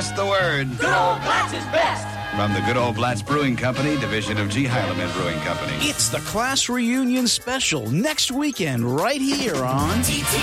Pass the word. Good Old Blatz is best. From the Good Old Blatz Brewing Company, division of G. Heilemann Brewing Company. It's the class reunion special next weekend right here on